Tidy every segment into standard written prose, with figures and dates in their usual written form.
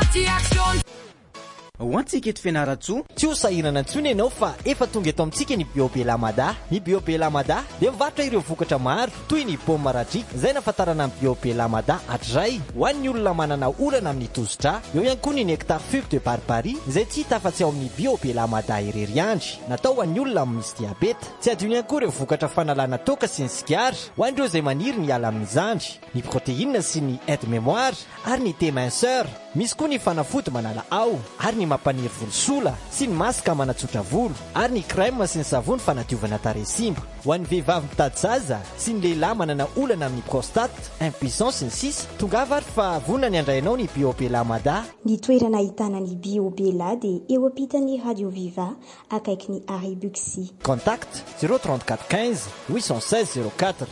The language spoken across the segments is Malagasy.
ho antsika eto fianaratsoa tsy ho sahirana antsony ianao fa efa tonga eto amintsika ny Biobelamada. Ny Biobelamada dia mivarotra ireo vokatra maro toy ny paoma maradrika izay nafatarana amin'ny Biobelamada hatray ho an'ny olona manana olana amin'ny tosidra. Eo ihany koa ny nectar fugue de barbarie izay tsy hita afa-tsy ao amin'ny Biobelamada irery andry, natao ho an'ny olona misy diabeta. Tsy adino ihany koa ireo vokatra fanalana toka sy ny sigara ho an'ireo izay maniry ny ala amin'ny zandry, ny protéine sy ny aide mémoire ary ny déminceur. Misy koa ny fanafody manala ao ary ny mampaniry volosola sy ny masaka manatsotra volo ary ny crème sy ny savony fanadiovana tarehy simba. Ho an'ny vehivavy mitady zaza sy ny lehilahy manana olana amin'ny prostate, impuissance sy ny sisa, tongava ary fa vonona ny andrainao ny Biobelamada. Ny toerana ahitana ny Biobela dia eo ampitan'ny Radio Viva akaiky ny Arrêt Buxy. Contact 034 15 816 04.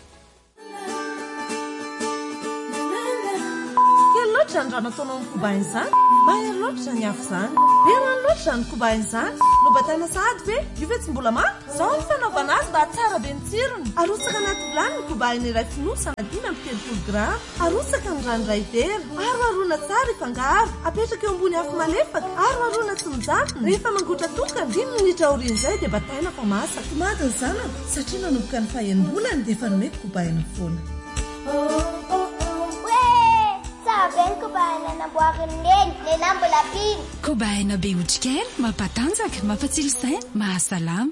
Rano ataonao ny koba izany mahery loatra ny afo izany be rano loatra ny koba izany no bataina sahady be io ve tsy mbola mafy zao ny fanaovana azy mba tsara be ny tsirony. Arotsaka anaty vilany ny koba ny iray fonosana 5 grama, arotsaka ny rano iray vera, aroarona tsara ifangaro, apetraka eo ambony afo malefaka, aroarona tsy mijanona. Rehefa mangotra toka 5 minitra aorian'izay dia bataina fa masaka. Tomaty ny zanako satria nanomboka ny fahaenimbolany dia efa nomeko koba iny foana. Kobaina be otrikely, mampatanjaka, mampatsilo saina, mahasalama.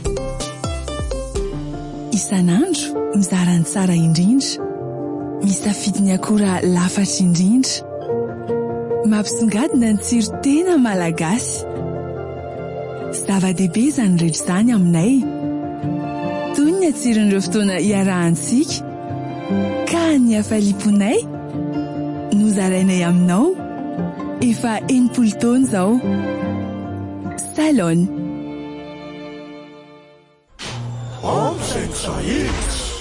Isan'andro mizara ny tsara indrindra, misafidy ny akora lafatra indrindra, mampisongadina ny tsiro tena malagasy. Zava-dehibe izany rehetra izany aminay, toy ny atsiron'ireo fotoana iarahantsika, ka ny hafaliponay nozarainay aminao efa 80 taona zao. Salon. Om Sensaits.